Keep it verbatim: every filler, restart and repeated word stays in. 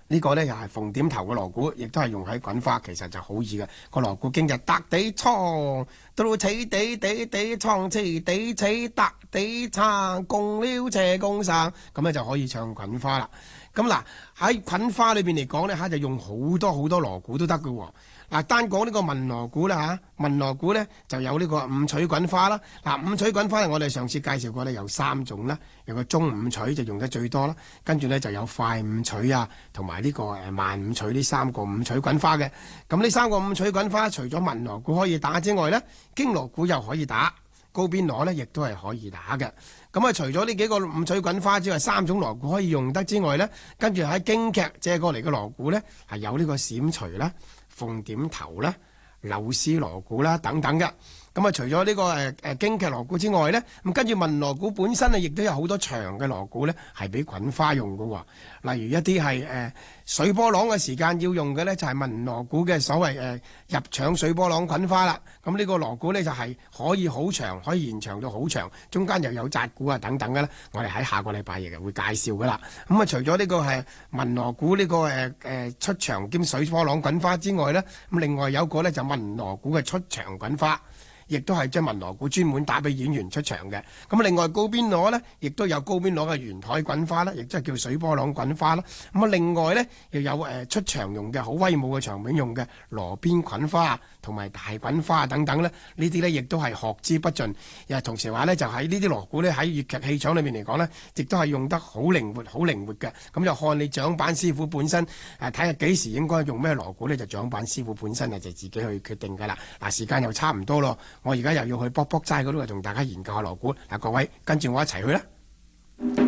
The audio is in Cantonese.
呢個呢又係鳳點頭嘅鑼鼓，亦都係用喺滾花，其實就好易嘅。個鑼鼓經就揼地倉，到起地地地倉，起地起揼地撐，共了斜共生，咁咧就可以唱滾花啦。咁嗱喺滾花裏邊嚟講呢，嚇就用好多好多鑼鼓都得嘅喎。嗱，單講呢個文鑼鼓啦嚇，文鑼鼓呢就有呢個五取滾花啦。嗱，五取滾花我哋上次介紹過呢，有三種啦，有個中五取就用得最多啦，跟住呢就有快五取啊，同埋呢個誒慢五取呢三個五取滾花嘅。咁呢三個五取滾花，除咗文鑼鼓可以打之外呢，經鑼鼓又可以打，高邊鑼呢亦都係可以打嘅。咁啊，除咗呢幾個五取滾花之外，三種鑼鼓可以用得之外呢，跟住喺京劇借過嚟嘅鑼鼓呢，係有呢個閃錘啦、鳳點頭啦、柳絲鑼鼓啦等等嘅。咁啊，除咗呢個誒誒京劇鑼鼓之外呢，咁跟住文鑼鼓本身啊，亦都有好多長嘅鑼鼓呢，係俾滾花用嘅喎。例如一啲係誒水波浪嘅時間要用嘅呢，就係文鑼鼓嘅所謂誒入場水波浪滾花啦。咁呢個鑼鼓呢，就係可以好長，可以延長到好長，中間又有紮鼓啊等等嘅咧。我哋喺下個禮拜亦會介紹噶啦。咁啊，除咗呢個係文鑼鼓呢個誒誒出場兼水波浪滾花之外呢，咁另外有個呢，就文鑼鼓嘅出場滾花。亦都係將文鑼鼓專門打俾演員出場嘅。咁另外高邊鑼呢，亦都有高邊鑼嘅圓台滾花啦，亦即係叫水波浪滾花啦。咁啊，另外呢，又有誒出場用嘅好威武嘅場面用嘅鑼邊滾花同埋大滾花等等呢。呢啲呢，亦都係學之不盡。又同時話呢，就喺呢啲鑼鼓呢，喺粵劇戲場裏面嚟講呢，亦都係用得好靈活、好靈活嘅。咁就看你掌板師傅本身誒睇下幾時應該用咩鑼鼓呢，就掌板師傅本身啊就自己去決定㗎啦。嗱，時間又差唔多咯。我而家又要去卜卜齋嗰度同大家研究下鑼鼓，嗱，各位跟住我一齊去啦。